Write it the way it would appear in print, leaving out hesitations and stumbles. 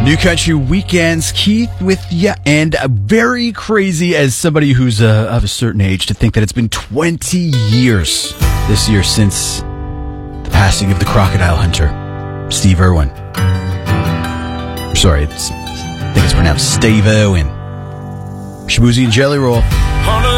New Country Weekends, Keith with ya, and very crazy as somebody who's of a certain age to think that it's been 20 years this year since the passing of the crocodile hunter, Steve Irwin. Sorry, I think it's pronounced Steve Irwin. Schmoozy and Jelly Roll.